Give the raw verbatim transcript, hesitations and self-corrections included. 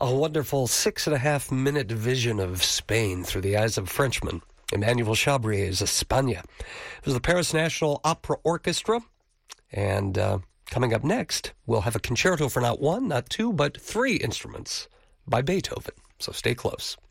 A wonderful six and a half minute vision of Spain through the eyes of a Frenchman, Emmanuel Chabrier's España. It was the Paris National Opera Orchestra, and uh, coming up next, we'll have a concerto for not one, not two, but three instruments by Beethoven. So stay close.